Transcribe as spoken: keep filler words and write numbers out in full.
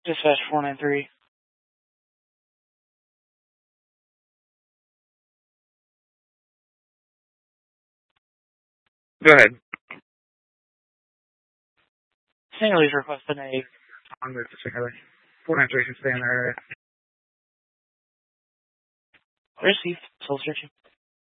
Dispatch four nine three. Go ahead. Singley's requesting a... On with the Singley. four nine three can stay in there. Received. Soul searching.